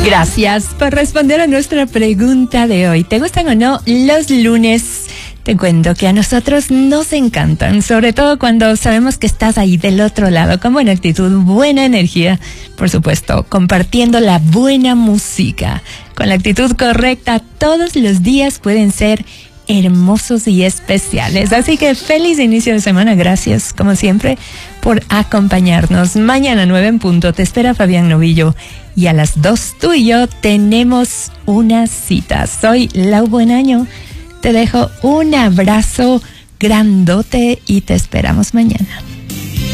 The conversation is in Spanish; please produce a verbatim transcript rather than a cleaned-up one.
Gracias por responder a nuestra pregunta de hoy. ¿Te gustan o no los lunes? Te cuento que a nosotros nos encantan, sobre todo cuando sabemos que estás ahí del otro lado, con buena actitud, buena energía, por supuesto, compartiendo la buena música. Con la actitud correcta, todos los días pueden ser hermosos y especiales. Así que feliz inicio de semana. Gracias, como siempre, por acompañarnos. Mañana nueve en punto te espera Fabián Novillo. Y a las dos tú y yo tenemos una cita. Soy Lau Buenaño. Te dejo un abrazo grandote y te esperamos mañana.